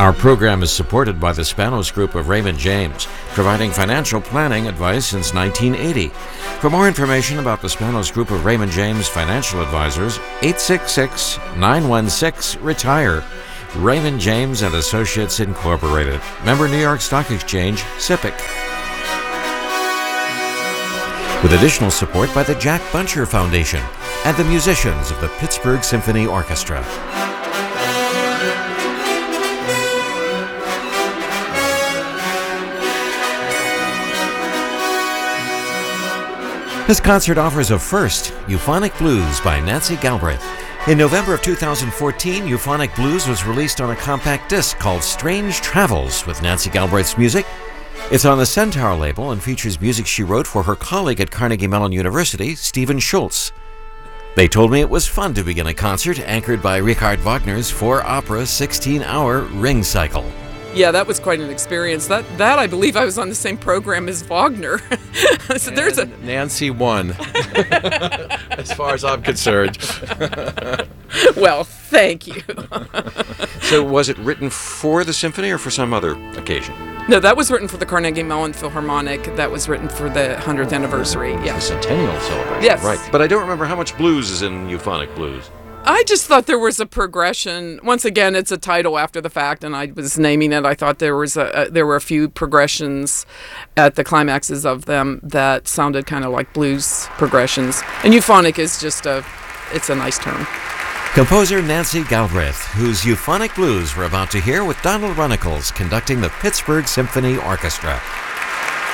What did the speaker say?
Our program is supported by the Spanos Group of Raymond James, providing financial planning advice since 1980. For more information about the Spanos Group of Raymond James Financial Advisors, 866-916-RETIRE. Raymond James and Associates Incorporated. Member New York Stock Exchange, SIPC. With additional support by the Jack Buncher Foundation and the musicians of the Pittsburgh Symphony Orchestra. This concert offers a first, Euphonic Blues by Nancy Galbraith. In November of 2014, Euphonic Blues was released on a compact disc called Strange Travels with Nancy Galbraith's music. It's on the Centaur label and features music she wrote for her colleague at Carnegie Mellon University, Stephen Schultz. They told me it was fun to begin a concert anchored by Richard Wagner's four-opera 16-hour Ring Cycle. Yeah, that was quite an experience. That I believe I was on the same program as Wagner. So there's a Nancy won, as far as I'm concerned. Well, thank you. So was it written for the symphony or for some other occasion? No, that was written for the Carnegie Mellon Philharmonic. That was written for the 100th anniversary. The Yes. centennial celebration. Yes. Right. But I don't remember how much blues is in Euphonic Blues. I just thought there was a progression. Once again, it's a title after the fact, and I was naming it. I thought there were a few progressions at the climaxes of them that sounded kind of like blues progressions. And euphonic is just it's a nice term. Composer Nancy Galbraith, whose Euphonic Blues we're about to hear with Donald Runnicles conducting the Pittsburgh Symphony Orchestra.